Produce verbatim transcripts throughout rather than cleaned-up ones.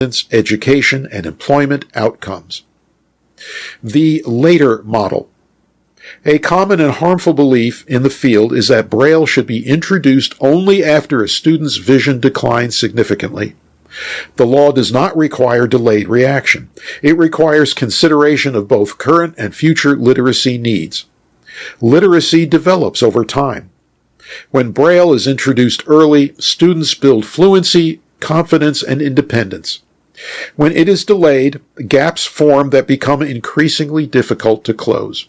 education, and employment outcomes. The later model. A common and harmful belief in the field is that Braille should be introduced only after a student's vision declines significantly. The law does not require delayed reaction. It requires consideration of both current and future literacy needs. Literacy develops over time. When Braille is introduced early, students build fluency, confidence, and independence. When it is delayed, gaps form that become increasingly difficult to close.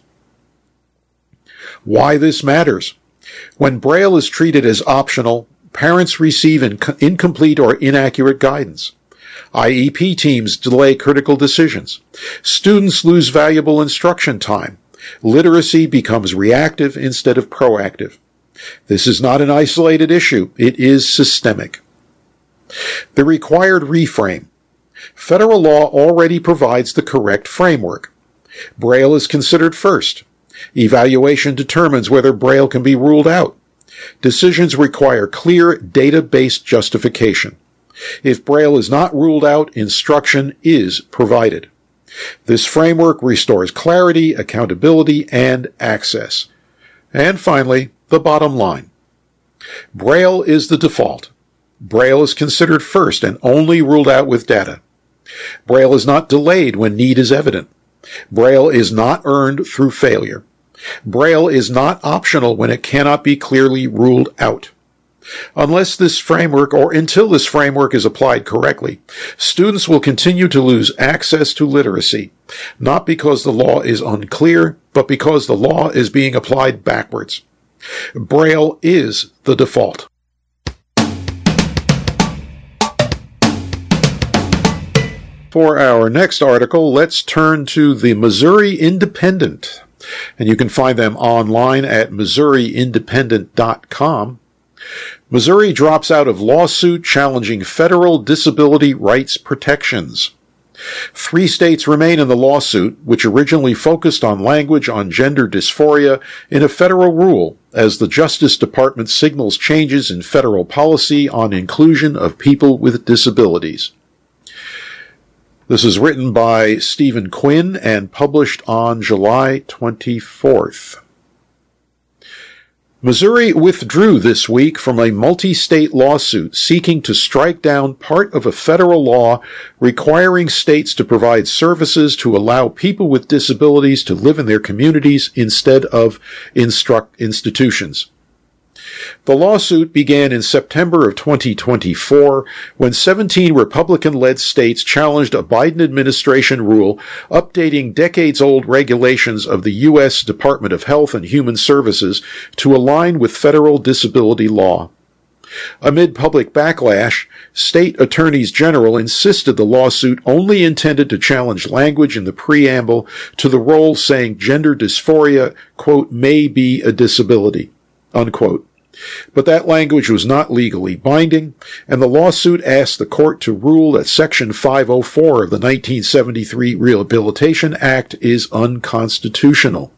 Why this matters. When Braille is treated as optional, parents receive inc- incomplete or inaccurate guidance. I E P teams delay critical decisions. Students lose valuable instruction time. Literacy becomes reactive instead of proactive. This is not an isolated issue. It is systemic. The required reframe. Federal law already provides the correct framework. Braille is considered first. Evaluation determines whether Braille can be ruled out. Decisions require clear, data-based justification. If Braille is not ruled out, instruction is provided. This framework restores clarity, accountability, and access. And finally, the bottom line. Braille is the default. Braille is considered first and only ruled out with data. Braille is not delayed when need is evident. Braille is not earned through failure. Braille is not optional when it cannot be clearly ruled out. Unless this framework, or until this framework is applied correctly, students will continue to lose access to literacy, not because the law is unclear, but because the law is being applied backwards. Braille is the default. For our next article, let's turn to the Missouri Independent, and you can find them online at Missouri Independent dot com. Missouri drops out of lawsuit challenging federal disability rights protections. Three states remain in the lawsuit, which originally focused on language on gender dysphoria in a federal rule, as the Justice Department signals changes in federal policy on inclusion of people with disabilities. This is written by Stephen Quinn and published on July twenty-fourth. Missouri withdrew this week from a multi-state lawsuit seeking to strike down part of a federal law requiring states to provide services to allow people with disabilities to live in their communities instead of instruct institutions. The lawsuit began in September of twenty twenty-four when seventeen Republican-led states challenged a Biden administration rule updating decades-old regulations of the U S Department of Health and Human Services to align with federal disability law. Amid public backlash, state attorneys general insisted the lawsuit only intended to challenge language in the preamble to the rule saying gender dysphoria, quote, may be a disability, unquote. But that language was not legally binding, and the lawsuit asked the court to rule that Section five oh four of the nineteen seventy-three Rehabilitation Act is unconstitutional.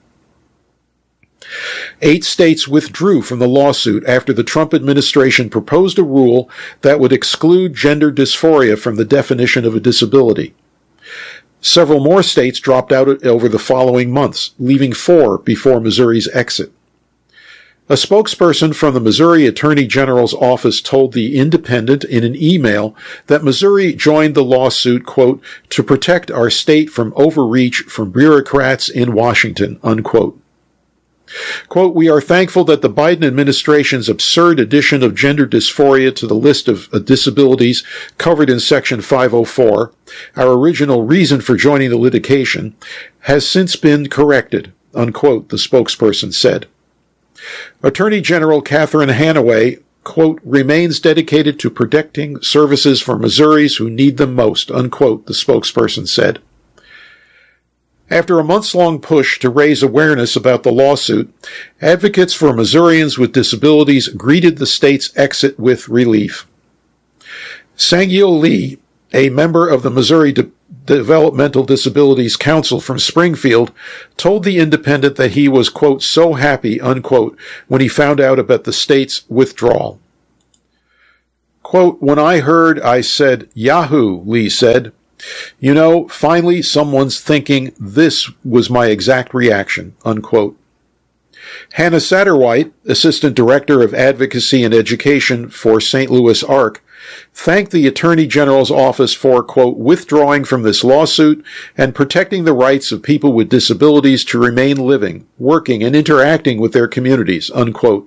Eight states withdrew from the lawsuit after the Trump administration proposed a rule that would exclude gender dysphoria from the definition of a disability. Several more states dropped out over the following months, leaving four before Missouri's exit. A spokesperson from the Missouri Attorney General's office told The Independent in an email that Missouri joined the lawsuit, quote, to protect our state from overreach from bureaucrats in Washington, unquote. Quote, we are thankful that the Biden administration's absurd addition of gender dysphoria to the list of uh, disabilities covered in Section five oh four, our original reason for joining the litigation, has since been corrected, unquote, the spokesperson said. Attorney General Catherine Hanaway, quote, remains dedicated to protecting services for Missouris who need them most, unquote, the spokesperson said. After a months-long push to raise awareness about the lawsuit, advocates for Missourians with disabilities greeted the state's exit with relief. Sang-Yil Lee, a member of the Missouri De- Developmental Disabilities Council from Springfield, told The Independent that he was, quote, so happy, unquote, when he found out about the state's withdrawal. Quote, when I heard, I said, Yahoo, Lee said. You know, finally someone's thinking. This was my exact reaction, unquote. Hannah Satterwhite, Assistant Director of Advocacy and Education for Saint Louis A R C, thanked the Attorney General's office for, quote, withdrawing from this lawsuit and protecting the rights of people with disabilities to remain living, working, and interacting with their communities, unquote.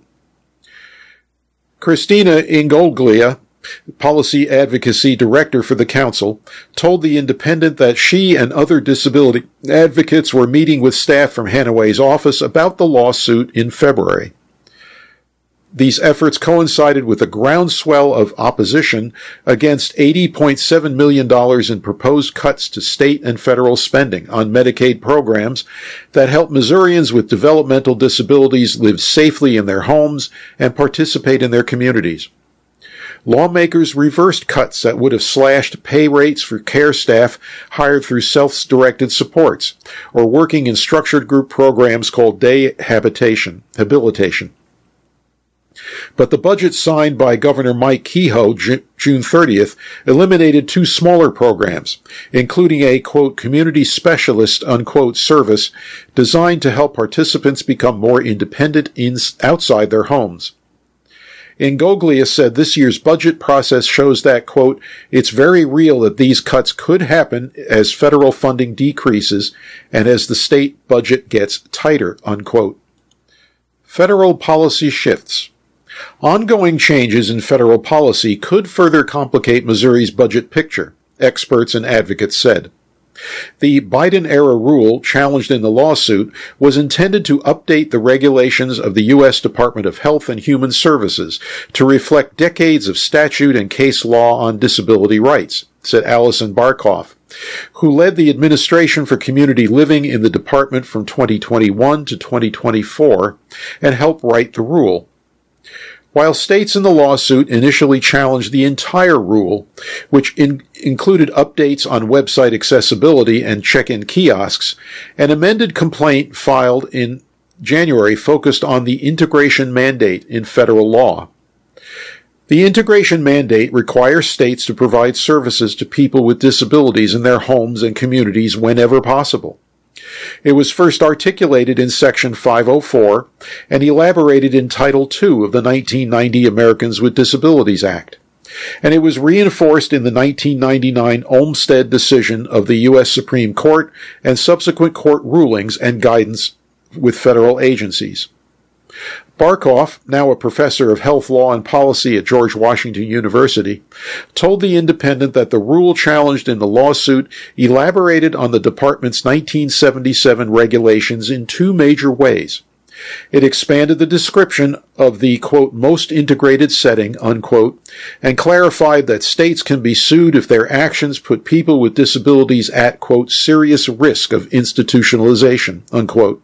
Christina Ingoglia, Policy Advocacy Director for the Council, told The Independent that she and other disability advocates were meeting with staff from Hanaway's office about the lawsuit in February. These efforts coincided with a groundswell of opposition against eighty point seven million dollars in proposed cuts to state and federal spending on Medicaid programs that help Missourians with developmental disabilities live safely in their homes and participate in their communities. Lawmakers reversed cuts that would have slashed pay rates for care staff hired through self-directed supports or working in structured group programs called day habitation, habilitation. But the budget signed by Governor Mike Kehoe June thirtieth eliminated two smaller programs, including a, quote, community specialist, unquote, service designed to help participants become more independent in, outside their homes. Ingoglia said this year's budget process shows that, quote, it's very real that these cuts could happen as federal funding decreases and as the state budget gets tighter, unquote. Federal policy shifts. Ongoing changes in federal policy could further complicate Missouri's budget picture, experts and advocates said. The Biden-era rule challenged in the lawsuit was intended to update the regulations of the U S Department of Health and Human Services to reflect decades of statute and case law on disability rights, said Allison Barkoff, who led the Administration for Community Living in the department from twenty twenty-one to twenty twenty-four and helped write the rule. While states in the lawsuit initially challenged the entire rule, which in, included updates on website accessibility and check-in kiosks, an amended complaint filed in January focused on the integration mandate in federal law. The integration mandate requires states to provide services to people with disabilities in their homes and communities whenever possible. It was first articulated in Section five oh four and elaborated in Title two of the nineteen ninety Americans with Disabilities Act, and it was reinforced in the nineteen ninety-nine Olmstead decision of the U S Supreme Court and subsequent court rulings and guidance with federal agencies. Barkoff, now a professor of health law and policy at George Washington University, told The Independent that the rule challenged in the lawsuit elaborated on the department's nineteen seventy-seven regulations in two major ways. It expanded the description of the, quote, most integrated setting, unquote, and clarified that states can be sued if their actions put people with disabilities at, quote, serious risk of institutionalization, unquote.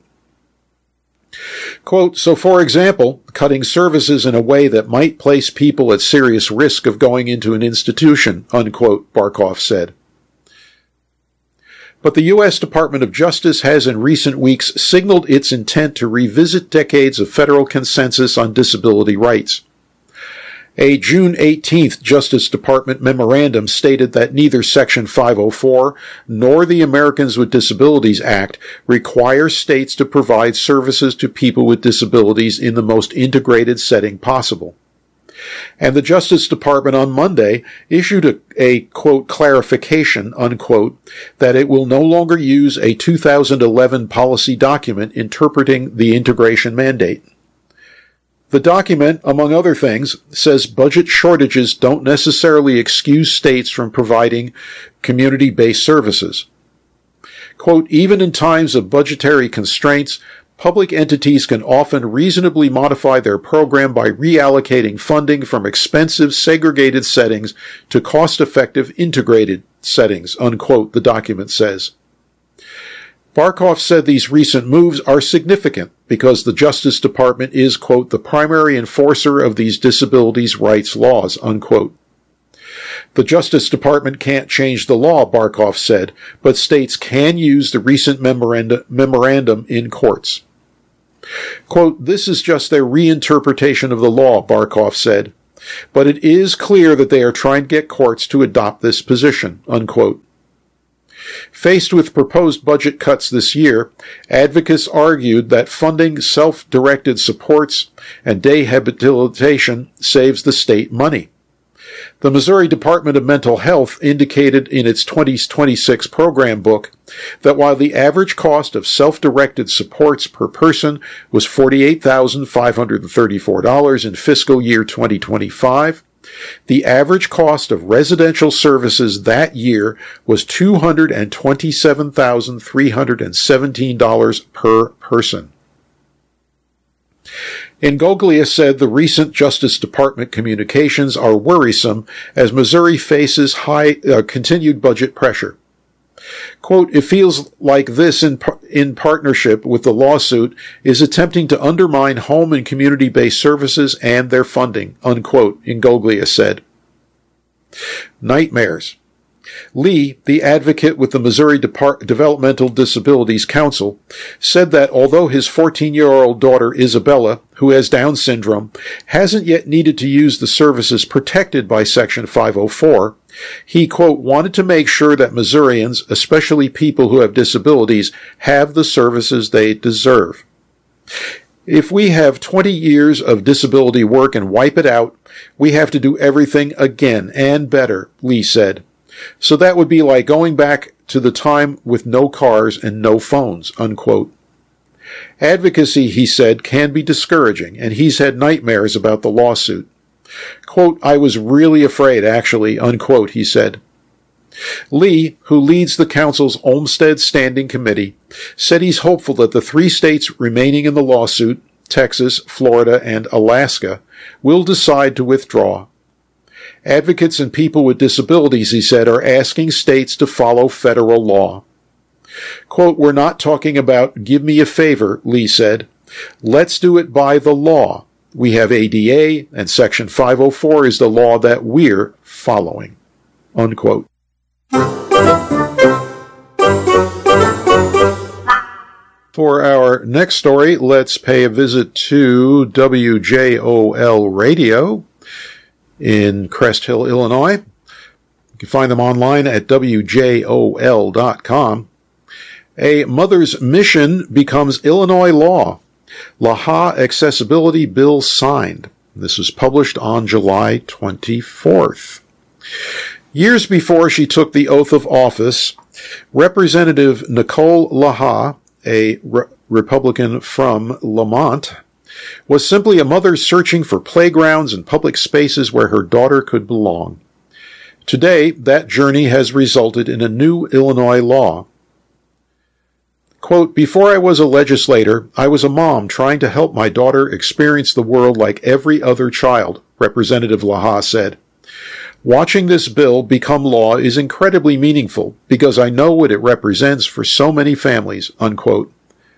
Quote, so for example, cutting services in a way that might place people at serious risk of going into an institution, unquote, Barkoff said. But the U S Department of Justice has in recent weeks signaled its intent to revisit decades of federal consensus on disability rights. A June eighteenth Justice Department memorandum stated that neither Section five oh four nor the Americans with Disabilities Act require states to provide services to people with disabilities in the most integrated setting possible. And the Justice Department on Monday issued a, a, quote, clarification, unquote, that it will no longer use a two thousand eleven policy document interpreting the integration mandate. The document, among other things, says budget shortages don't necessarily excuse states from providing community-based services. Quote, even in times of budgetary constraints, public entities can often reasonably modify their program by reallocating funding from expensive segregated settings to cost-effective integrated settings, unquote, the document says. Barkoff said these recent moves are significant because the Justice Department is, quote, the primary enforcer of these disabilities rights laws, unquote. The Justice Department can't change the law, Barkoff said, but states can use the recent memoranda, memorandum in courts. Quote, this is just their reinterpretation of the law, Barkoff said. But it is clear that they are trying to get courts to adopt this position, unquote. Faced with proposed budget cuts this year, advocates argued that funding self-directed supports and rehabilitation saves the state money. The Missouri Department of Mental Health indicated in its twenty twenty-six program book that while the average cost of self-directed supports per person was forty-eight thousand five hundred thirty-four dollars in fiscal year twenty twenty-five, the average cost of residential services that year was two hundred twenty-seven thousand three hundred seventeen dollars per person. Ingoglia said the recent Justice Department communications are worrisome as Missouri faces high uh, continued budget pressure. Quote, it feels like this in, par- in partnership with the lawsuit is attempting to undermine home and community-based services and their funding, unquote, Ingoglia said. Nightmares. Lee, the advocate with the Missouri Depart- Developmental Disabilities Council, said that although his fourteen-year-old daughter Isabella, who has Down syndrome, hasn't yet needed to use the services protected by Section five oh four, he, quote, wanted to make sure that Missourians, especially people who have disabilities, have the services they deserve. If we have twenty years of disability work and wipe it out, we have to do everything again and better, Lee said. So that would be like going back to the time with no cars and no phones, unquote. Advocacy, he said, can be discouraging, and he's had nightmares about the lawsuit. Quote, I was really afraid, actually, unquote, he said. Lee, who leads the council's Olmstead Standing Committee, said he's hopeful that the three states remaining in the lawsuit, Texas, Florida, and Alaska, will decide to withdraw. Advocates and people with disabilities, he said, are asking states to follow federal law. Quote, we're not talking about give me a favor, Lee said. Let's do it by the law. We have A D A, and Section five oh four is the law that we're following, unquote. For our next story, let's pay a visit to W J O L Radio in Crest Hill, Illinois. You can find them online at W J O L dot com. A mother's mission becomes Illinois law. LaHa Accessibility Bill signed. This was published on July twenty-fourth. Years before she took the oath of office, Representative Nicole LaHa, a re- Republican from Lamont, was simply a mother searching for playgrounds and public spaces where her daughter could belong. Today, that journey has resulted in a new Illinois law. Quote, before I was a legislator, I was a mom trying to help my daughter experience the world like every other child, Representative LaHa said. Watching this bill become law is incredibly meaningful because I know what it represents for so many families, unquote.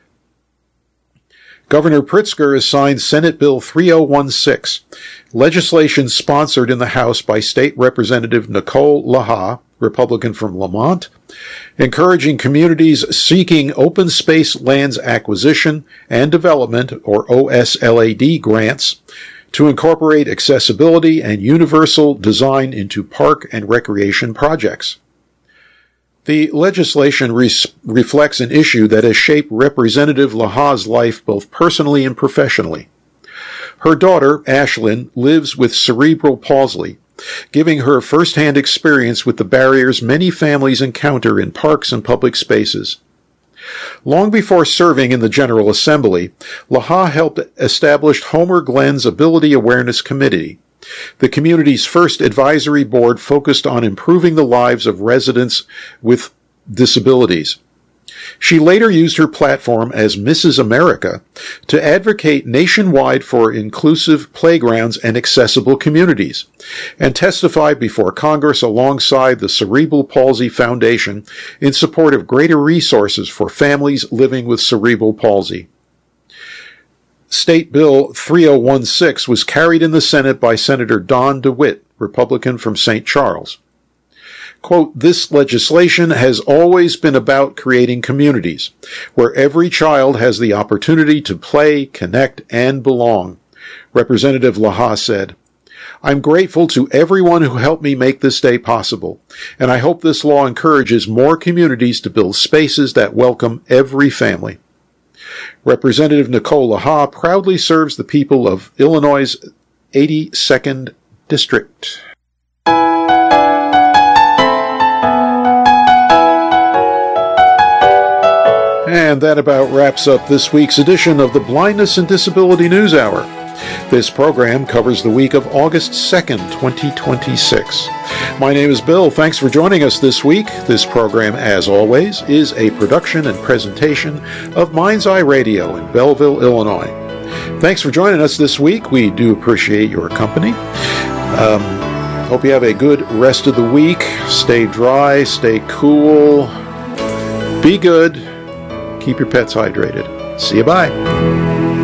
Governor Pritzker has signed Senate Bill three oh one six, legislation sponsored in the House by State Representative Nicole LaHa, Republican from Lamont, encouraging communities seeking open space lands acquisition and development, or O S L A D grants, to incorporate accessibility and universal design into park and recreation projects. The legislation res- reflects an issue that has shaped Representative LaHa's life both personally and professionally. Her daughter, Ashlyn, lives with cerebral palsy, giving her first-hand experience with the barriers many families encounter in parks and public spaces. Long before serving in the General Assembly, LaHa helped establish Homer Glen's Ability Awareness Committee, the community's first advisory board focused on improving the lives of residents with disabilities. She later used her platform as Missus America to advocate nationwide for inclusive playgrounds and accessible communities, and testified before Congress alongside the Cerebral Palsy Foundation in support of greater resources for families living with cerebral palsy. State Bill three oh one six was carried in the Senate by Senator Don DeWitt, Republican from Saint Charles. Quote, this legislation has always been about creating communities where every child has the opportunity to play, connect, and belong, Representative LaHa said. I'm grateful to everyone who helped me make this day possible, and I hope this law encourages more communities to build spaces that welcome every family. Representative Nicole LaHaye proudly serves the people of Illinois' eighty-second District. And that about wraps up this week's edition of the Blindness and Disability News Hour. This program covers the week of August second, twenty twenty-six. My name is Bill. Thanks for joining us this week. This program, as always, is a production and presentation of Mind's Eye Radio in Belleville, Illinois. Thanks for joining us this week. We do appreciate your company. Um, hope you have a good rest of the week. Stay dry, stay cool, be good, keep your pets hydrated. See you, bye.